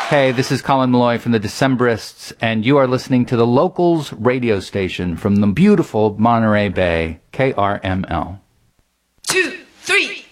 Hey, this is Colin Malloy from the Decemberists, and you are listening to the Locals radio station from the beautiful Monterey Bay, KRML. 2, 3.